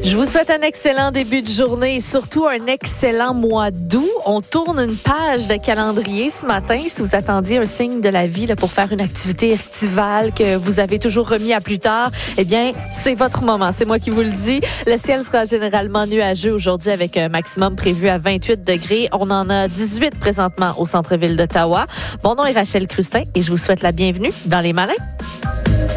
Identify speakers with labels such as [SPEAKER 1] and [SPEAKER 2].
[SPEAKER 1] Je vous souhaite un excellent début de journée et surtout un excellent mois d'août. On tourne une page de calendrier ce matin. Si vous attendiez un signe de la vie là, pour faire une activité estivale que vous avez toujours remis à plus tard, eh bien, c'est votre moment. C'est moi qui vous le dis. Le ciel sera généralement nuageux aujourd'hui avec un maximum prévu à 28 degrés. On en a 18 présentement au centre-ville d'Ottawa. Mon nom est Rachel Crustin et je vous souhaite la bienvenue dans Les Malins.